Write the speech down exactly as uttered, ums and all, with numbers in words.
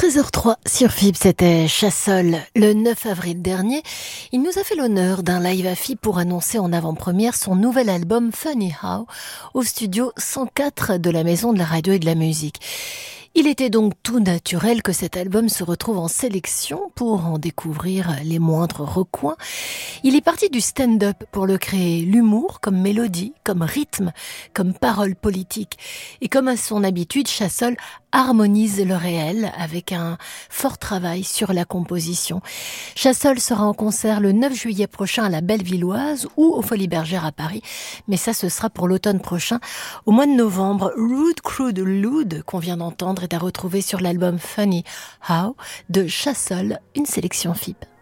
treize heures zéro trois sur F I B, c'était Chassol. Le neuf avril dernier, il nous a fait l'honneur d'un live à F I B pour annoncer en avant-première son nouvel album Funny How au studio cent quatre de la Maison de la Radio et de la Musique. Il était donc tout naturel que cet album se retrouve en sélection pour en découvrir les moindres recoins. Il est parti du stand-up pour le créer, l'humour comme mélodie, comme rythme, comme parole politique. Et comme à son habitude, Chassol harmonise le réel avec un fort travail sur la composition. Chassol sera en concert le neuf juillet prochain à la Bellevilloise ou aux Folies Bergères à Paris. Mais ça, ce sera pour l'automne prochain. Au mois de novembre, Rude Crude Lude, qu'on vient d'entendre, est à retrouver sur l'album Funny How de Chassol, une sélection F I B.